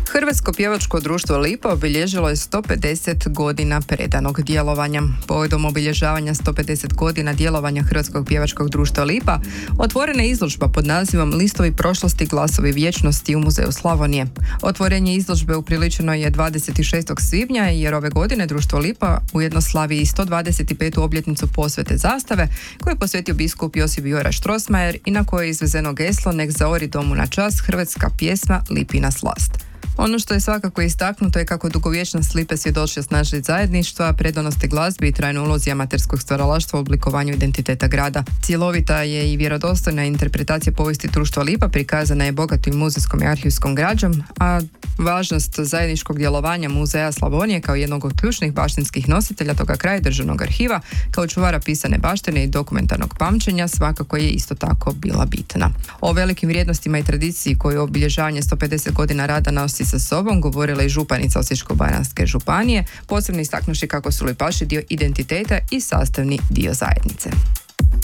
Hrvatsko pjevačko društvo Lipa obilježilo je 150 godina predanog djelovanja. Povodom obilježavanja 150 godina djelovanja Hrvatskog pjevačkog društva Lipa otvorena je izložba pod nazivom Listovi prošlosti, glasovi vječnosti u Muzeju Slavonije. Otvorenje izložbe upriličeno je 26. svibnja jer ove godine društvo Lipa ujedno slavi i 125. obljetnicu posvete zastave koju je posvetio biskup Josip Juraj Strossmayer i na kojoj je izvezeno geslo Nek zaori domu na čast hrvatska pjesma Lipina slast. Ono što je svakako istaknuto je kako dugovječnost Lipe svjedoči o snažnosti zajedništva, predanosti glazbi i trajnoj ulozi amaterskog stvaralaštva u oblikovanju identiteta grada. Cjelovita je i vjerodostojna interpretacija povijesti društva Lipa prikazana je bogatom muzejskom i arhivskom građom, a važnost zajedničkog djelovanja Muzeja Slavonije kao jednog od ključnih baštinskih nositelja toga kraja državnog arhiva, kao čuvara pisane baštine i dokumentarnog pamćenja svakako je isto tako bila bitna. O velikim vrijednostima i tradiciji koju obilježavanje 150 godina rada nosi sa sobom govorila i županica Osječko-baranjske županije, posebno istaknuši kako su Lipaši dio identiteta i sastavni dio zajednice.